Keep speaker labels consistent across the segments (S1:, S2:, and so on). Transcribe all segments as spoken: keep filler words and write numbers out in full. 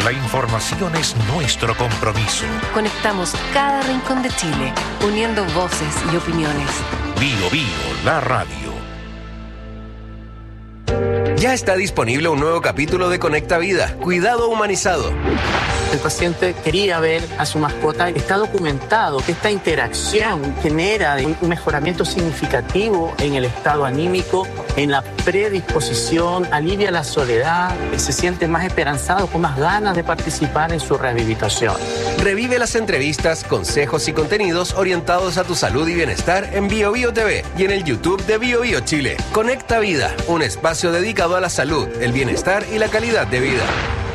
S1: La información es nuestro compromiso.
S2: Conectamos cada rincón de Chile, uniendo voces y opiniones.
S1: Bio Bio, la radio.
S3: Ya está disponible un nuevo capítulo de Conecta Vida, Cuidado Humanizado.
S4: El paciente quería ver a su mascota. Está documentado que esta interacción genera un mejoramiento significativo en el estado anímico, en la predisposición, alivia la soledad, se siente más esperanzado, con más ganas de participar en su rehabilitación.
S3: Revive las entrevistas, consejos y contenidos orientados a tu salud y bienestar en Bio Bio T V y en el YouTube de Bio Bio Chile. Conecta Vida, un espacio dedicado a la salud, el bienestar y la calidad de vida.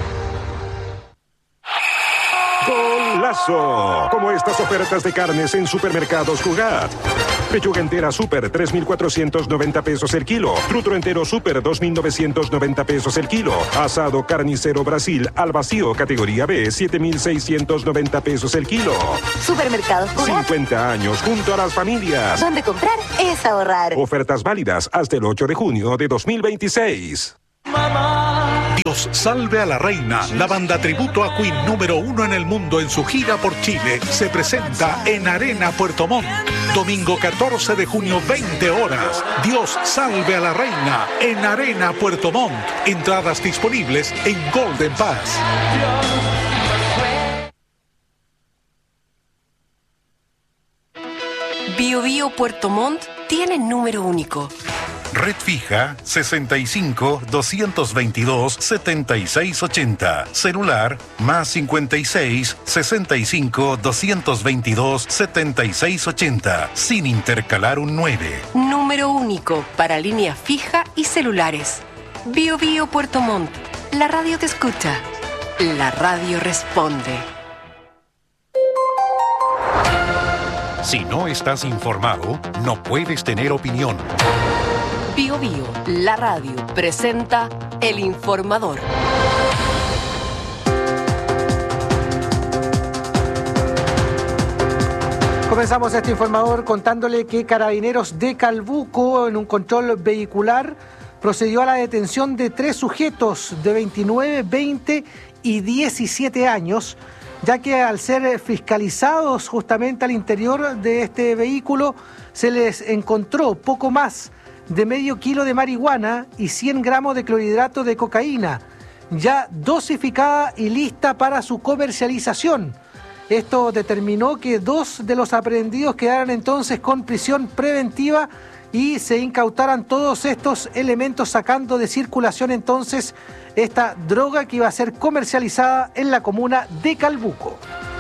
S5: ¡Golazo! Como estas ofertas de carnes en Supermercados Cugat. Pechuga entera Super, tres mil cuatrocientos noventa pesos el kilo. Trutro entero Super, dos mil novecientos noventa pesos el kilo. Asado carnicero Brasil al vacío, categoría B, siete mil seiscientos noventa pesos el kilo.
S6: Supermercados Cugat.
S5: cincuenta años junto a las familias.
S6: Donde comprar es ahorrar.
S5: Ofertas válidas hasta el ocho de junio de dos mil veintiséis.
S1: Dios salve a la reina. La banda tributo a Queen número uno en el mundo en su gira por Chile se presenta en Arena Puerto Montt. Domingo catorce de junio, veinte horas. Dios salve a la reina en Arena Puerto Montt. Entradas disponibles en Golden Pass.
S2: Bio Bio Puerto Montt tiene número único.
S1: Red fija sesenta y cinco, doscientos veintidós, setenta y seis ochenta. Celular más cincuenta y seis, sesenta y cinco, doscientos veintidós, setenta y seis ochenta. Sin intercalar un nueve.
S2: Número único para línea fija y celulares. Bio Bio Puerto Montt. La radio te escucha. La radio responde.
S1: Si no estás informado, no puedes tener opinión.
S2: Bio Bio, la radio, presenta El Informador.
S7: Comenzamos este informador contándole que Carabineros de Calbuco, en un control vehicular, procedió a la detención de tres sujetos de veintinueve, veinte y diecisiete años, ya que al ser fiscalizados justamente al interior de este vehículo, se les encontró poco más de medio kilo de marihuana y cien gramos de clorhidrato de cocaína, ya dosificada y lista para su comercialización. Esto determinó que dos de los aprehendidos quedaran entonces con prisión preventiva y se incautaran todos estos elementos, sacando de circulación entonces esta droga que iba a ser comercializada en la comuna de Calbuco.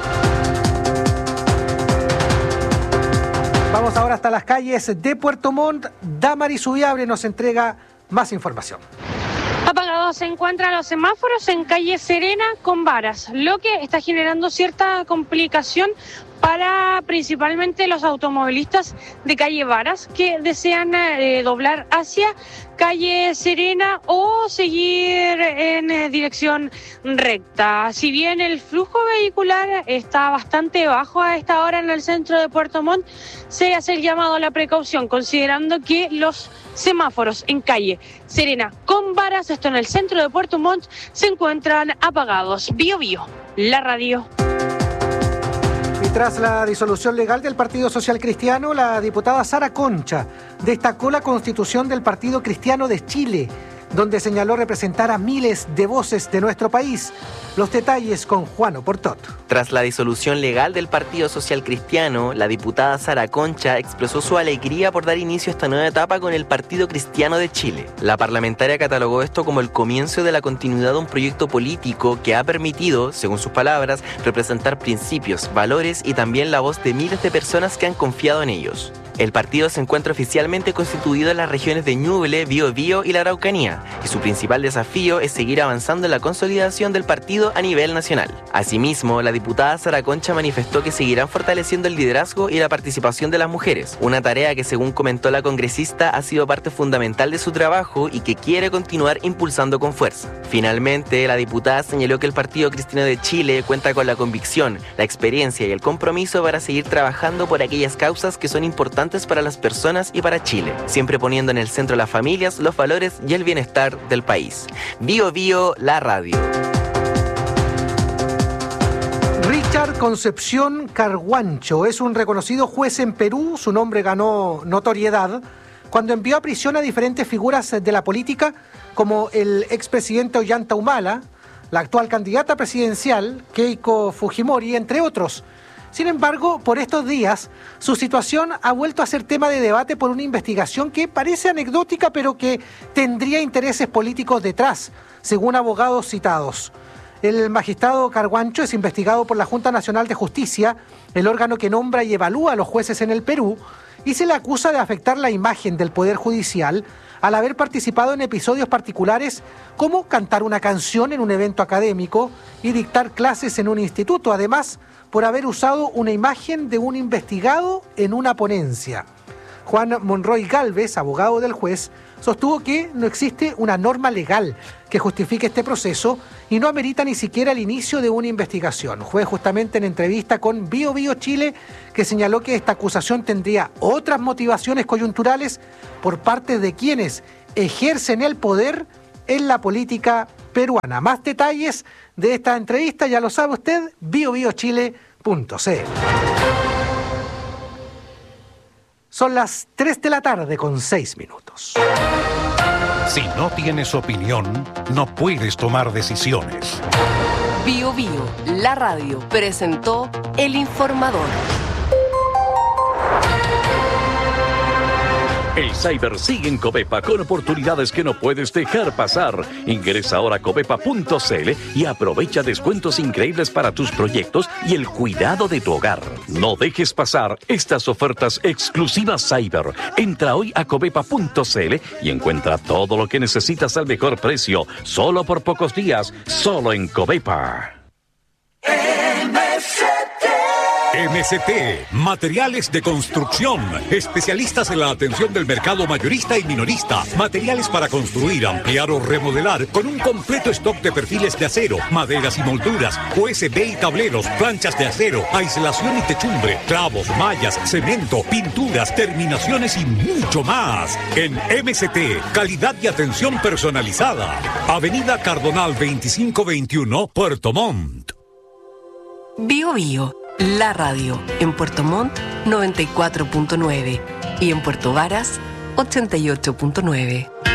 S7: Vamos ahora hasta las calles de Puerto Montt. Damaris Ubiabre nos entrega más información.
S8: Apagados se encuentran los semáforos en calle Serena con varas, lo que está generando cierta complicación para principalmente los automovilistas de calle Varas que desean eh, doblar hacia calle Serena o seguir en eh, dirección recta. Si bien el flujo vehicular está bastante bajo a esta hora en el centro de Puerto Montt, se hace el llamado a la precaución, considerando que los semáforos en calle Serena con Varas, esto en el centro de Puerto Montt, se encuentran apagados. Bio Bio, la radio.
S7: Y tras la disolución legal del Partido Social Cristiano, la diputada Sara Concha destacó la constitución del Partido Cristiano de Chile, donde señaló representar a miles de voces de nuestro país. Los detalles con Juan Oportot.
S9: Tras la disolución legal del Partido Social Cristiano, la diputada Sara Concha expresó su alegría por dar inicio a esta nueva etapa con el Partido Cristiano de Chile. La parlamentaria catalogó esto como el comienzo de la continuidad de un proyecto político que ha permitido, según sus palabras, representar principios, valores y también la voz de miles de personas que han confiado en ellos. El partido se encuentra oficialmente constituido en las regiones de Ñuble, Biobío y la Araucanía, y su principal desafío es seguir avanzando en la consolidación del partido a nivel nacional. Asimismo, la diputada Sara Concha manifestó que seguirán fortaleciendo el liderazgo y la participación de las mujeres, una tarea que, según comentó la congresista, ha sido parte fundamental de su trabajo y que quiere continuar impulsando con fuerza. Finalmente, la diputada señaló que el Partido Cristiano de Chile cuenta con la convicción, la experiencia y el compromiso para seguir trabajando por aquellas causas que son importantes para las personas y para Chile, siempre poniendo en el centro las familias, los valores y el bienestar del país. Bio Bio, la radio.
S7: Richard Concepción Carguancho es un reconocido juez en Perú. Su nombre ganó notoriedad cuando envió a prisión a diferentes figuras de la política, como el expresidente Ollanta Humala, la actual candidata presidencial Keiko Fujimori, entre otros. Sin embargo, por estos días, su situación ha vuelto a ser tema de debate por una investigación que parece anecdótica, pero que tendría intereses políticos detrás, según abogados citados. El magistrado Carguancho es investigado por la Junta Nacional de Justicia, el órgano que nombra y evalúa a los jueces en el Perú, y se le acusa de afectar la imagen del Poder Judicial al haber participado en episodios particulares como cantar una canción en un evento académico y dictar clases en un instituto, además por haber usado una imagen de un investigado en una ponencia. Juan Monroy Gálvez, abogado del juez, sostuvo que no existe una norma legal que justifique este proceso y no amerita ni siquiera el inicio de una investigación. Fue justamente en entrevista con Bio Bio Chile que señaló que esta acusación tendría otras motivaciones coyunturales por parte de quienes ejercen el poder en la política peruana. Más detalles de esta entrevista, ya lo sabe usted, bio bio chile punto c l. Son las tres de la tarde con seis minutos.
S1: Si no tienes opinión, no puedes tomar decisiones.
S2: Bio Bio, la radio, presentó El Informador.
S10: El Cyber sigue en Covepa con oportunidades que no puedes dejar pasar. Ingresa ahora a covepa punto c l y aprovecha descuentos increíbles para tus proyectos y el cuidado de tu hogar. No dejes pasar estas ofertas exclusivas Cyber. Entra hoy a covepa punto c l y encuentra todo lo que necesitas al mejor precio, solo por pocos días, solo en Covepa.
S1: M C T, materiales de construcción, especialistas en la atención del mercado mayorista y minorista, materiales para construir, ampliar o remodelar, con un completo stock de perfiles de acero, maderas y molduras, U S B y tableros, planchas de acero, aislación y techumbre, clavos, mallas, cemento, pinturas, terminaciones y mucho más. En M C T, calidad y atención personalizada. Avenida Cardonal veinticinco veintiuno, Puerto Montt.
S2: Bio Bio, la radio, en Puerto Montt noventa y cuatro punto nueve y en Puerto Varas ochenta y ocho punto nueve.